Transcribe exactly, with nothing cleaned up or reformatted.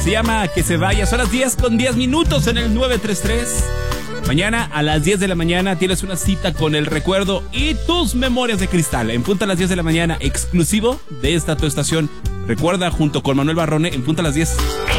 Se llama Que se vaya. Son las diez con diez minutos en el nueve tres tres. Mañana a las diez de la mañana tienes una cita con el recuerdo y tus memorias de cristal. En punto a las diez de la mañana, exclusivo de esta tu estación. Recuerda, junto con Manuel Barrone, en punto a las diez.